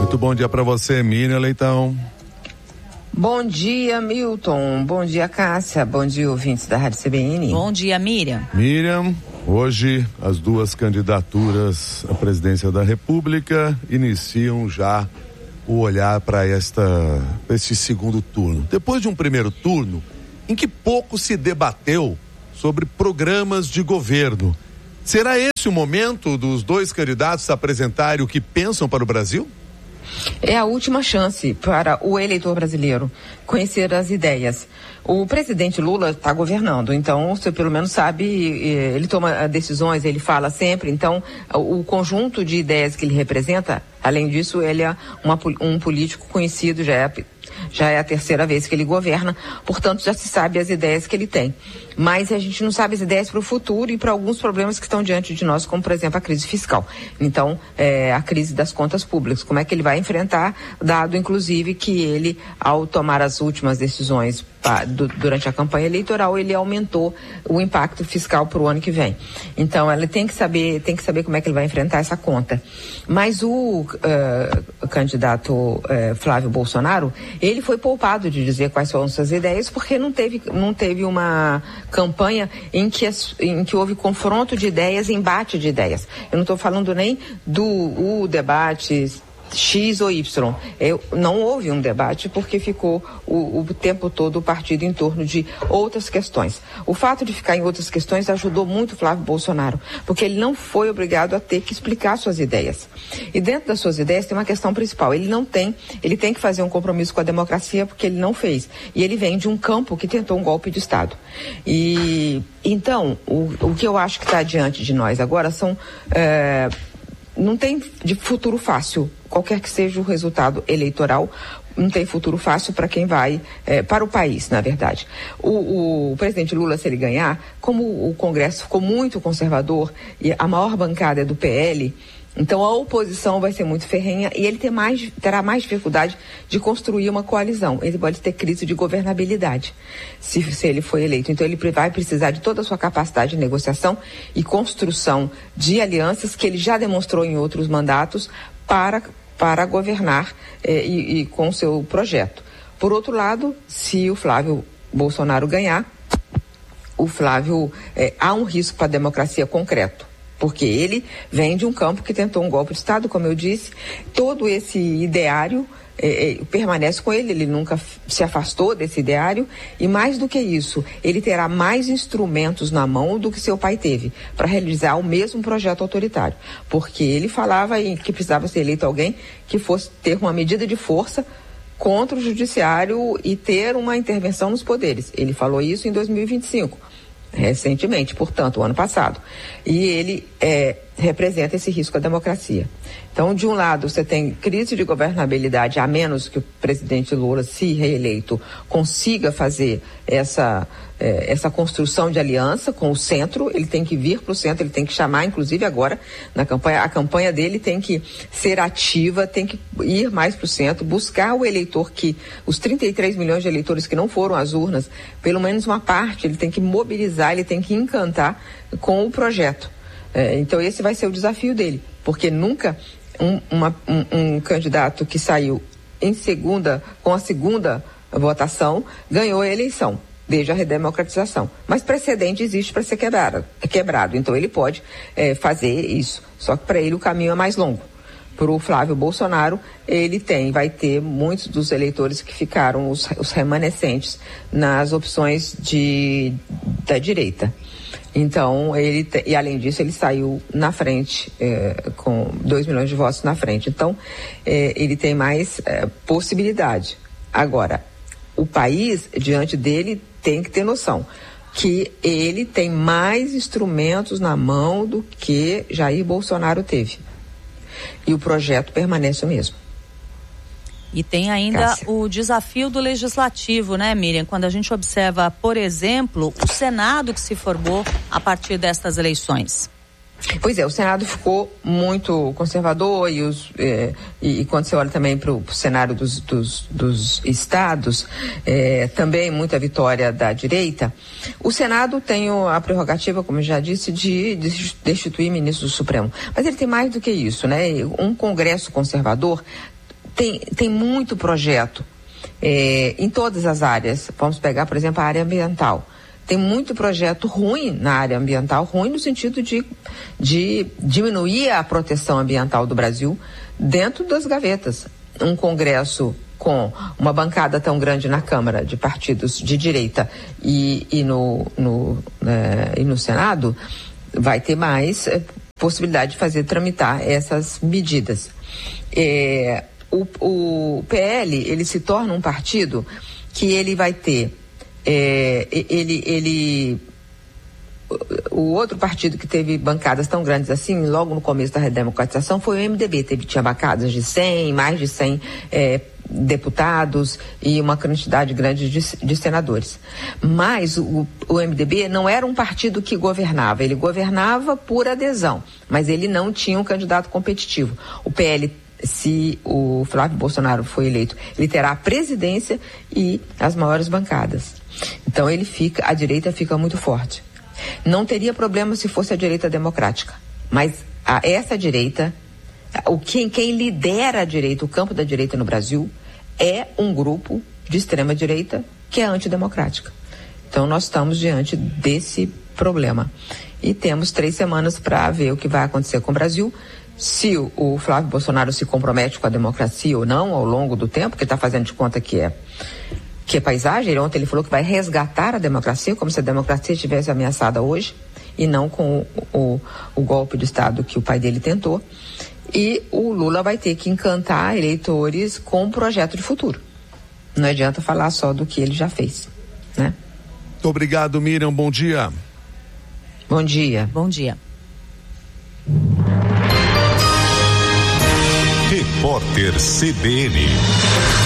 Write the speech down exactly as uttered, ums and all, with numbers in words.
Muito bom dia para você, Miriam Leitão. Bom dia, Milton. Bom dia, Cássia. Bom dia, ouvintes da Rádio C B N. Bom dia, Miriam. Miriam, hoje as duas candidaturas à presidência da República iniciam já o olhar para esta este segundo turno. Depois de um primeiro turno em que pouco se debateu sobre programas de governo, será esse o momento dos dois candidatos apresentarem o que pensam para o Brasil? É a última chance para o eleitor brasileiro conhecer as ideias. O presidente Lula está governando, então você pelo menos sabe, ele toma decisões, ele fala sempre, então o conjunto de ideias que ele representa, além disso, ele é uma, um político conhecido, já é, já é a terceira vez que ele governa, portanto já se sabe as ideias que ele tem. Mas a gente não sabe as ideias para o futuro e para alguns problemas que estão diante de nós, como por exemplo a crise fiscal. Então, é, a crise das contas públicas, como é que ele vai enfrentar, dado inclusive que ele, ao tomar as últimas decisões pa, do, durante a campanha eleitoral, ele aumentou o impacto fiscal para o ano que vem. Então, ela tem que saber, tem que saber como é que ele vai enfrentar essa conta. Mas o uh, candidato uh, Flávio Bolsonaro, ele foi poupado de dizer quais são suas ideias, porque não teve, não teve uma campanha em que, as, em que houve confronto de ideias, embate de ideias. Eu não estou falando nem do o debate X ou Y. Eu, não houve um debate porque ficou o, o tempo todo o partido em torno de outras questões. O fato de ficar em outras questões ajudou muito Flávio Bolsonaro, porque ele não foi obrigado a ter que explicar suas ideias. E dentro das suas ideias tem uma questão principal. Ele não tem, ele tem que fazer um compromisso com a democracia porque ele não fez. E ele vem de um campo que tentou um golpe de Estado. E então, o, o que eu acho que está diante de nós agora são... É, não tem de futuro fácil, qualquer que seja o resultado eleitoral, não tem futuro fácil para quem vai, é, para o país, na verdade. O, o presidente Lula, se ele ganhar, como o Congresso ficou muito conservador e a maior bancada é do P L, então a oposição vai ser muito ferrenha e ele ter mais, terá mais dificuldade de construir uma coalizão. Ele pode ter crise de governabilidade se, se ele for eleito. Então ele vai precisar de toda a sua capacidade de negociação e construção de alianças que ele já demonstrou em outros mandatos para, para governar eh, e, e com o seu projeto. Por outro lado, se o Flávio Bolsonaro ganhar, o Flávio, eh, há um risco para a democracia concreto. Porque ele vem de um campo que tentou um golpe de Estado, como eu disse, todo esse ideário eh, permanece com ele, ele nunca f- se afastou desse ideário, e mais do que isso, ele terá mais instrumentos na mão do que seu pai teve, para realizar o mesmo projeto autoritário, porque ele falava em que precisava ser eleito alguém que fosse ter uma medida de força contra o judiciário e ter uma intervenção nos poderes. Ele falou isso em dois mil e vinte e cinco. Recentemente, portanto, o ano passado. E ele é, representa esse risco à democracia. Então, de um lado, você tem crise de governabilidade, a menos que o presidente Lula, se reeleito, consiga fazer essa, é, essa construção de aliança com o centro. Ele tem que vir para o centro, ele tem que chamar, inclusive agora, na campanha, a campanha dele tem que ser ativa, tem que ir mais para o centro, buscar o eleitor que, os trinta e três milhões de eleitores que não foram às urnas, pelo menos uma parte, ele tem que mobilizar, ele tem que encantar com o projeto. É, então esse vai ser o desafio dele, porque nunca um, uma, um, um candidato que saiu em segunda, com a segunda votação, ganhou a eleição, desde a redemocratização. Mas precedente existe para ser quebrado, quebrado, então ele pode é, fazer isso, só que para ele o caminho é mais longo. Para o Flávio Bolsonaro, ele tem, vai ter muitos dos eleitores que ficaram, os, os remanescentes, nas opções de, da direita. Então, ele te, e além disso, ele saiu na frente, é, com dois milhões de votos na frente. Então, é, ele tem mais é, possibilidade. Agora, o país, diante dele, tem que ter noção que ele tem mais instrumentos na mão do que Jair Bolsonaro teve. E o projeto permanece o mesmo. E tem ainda Cássia. O desafio do legislativo, né, Miriam? Quando a gente observa, por exemplo, o Senado que se formou a partir destas eleições. Pois é, o Senado ficou muito conservador e, os, eh, e, e quando você olha também para o cenário dos, dos, dos estados, eh, também muita vitória da direita. O Senado tem a prerrogativa, como eu já disse, de, de destituir ministros do Supremo. Mas ele tem mais do que isso, né? Um Congresso conservador tem, tem muito projeto é, em todas as áreas. Vamos pegar, por exemplo, a área ambiental. Tem muito projeto ruim na área ambiental, ruim no sentido de, de diminuir a proteção ambiental do Brasil dentro das gavetas. Um Congresso com uma bancada tão grande na Câmara de partidos de direita e, e, no, no, é, e no Senado, vai ter mais é, possibilidade de fazer tramitar essas medidas. É, o, o P L, ele se torna um partido que ele vai ter, é, ele, ele, o outro partido que teve bancadas tão grandes assim, logo no começo da redemocratização, foi o M D B, teve, tinha bancadas de cem, mais de cem é, deputados e uma quantidade grande de, de senadores. Mas o, o M D B não era um partido que governava, ele governava por adesão, mas ele não tinha um candidato competitivo. O P L, se o Flávio Bolsonaro for eleito, ele terá a presidência e as maiores bancadas. Então ele fica, a direita fica muito forte. Não teria problema se fosse a direita democrática, mas a, essa direita, o, quem, quem lidera a direita, o campo da direita no Brasil, é um grupo de extrema direita que é antidemocrática. Então nós estamos diante desse problema. E temos três semanas para ver o que vai acontecer com o Brasil. Se o, o Flávio Bolsonaro se compromete com a democracia ou não ao longo do tempo, que está fazendo de conta que é que é paisagem. Ele, ontem ele falou que vai resgatar a democracia, como se a democracia estivesse ameaçada hoje, e não com o, o, o golpe de Estado que o pai dele tentou. E o Lula vai ter que encantar eleitores com um projeto de futuro. Não adianta falar só do que ele já fez, né? Muito obrigado, Miriam. Bom dia. Bom dia. Bom dia. Repórter C B N.